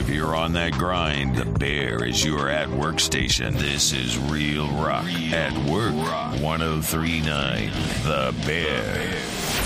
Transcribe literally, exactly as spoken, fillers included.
If you're on that grind, the Bear is your at work station. This is Real Rock at Work. one oh three point nine The Bear.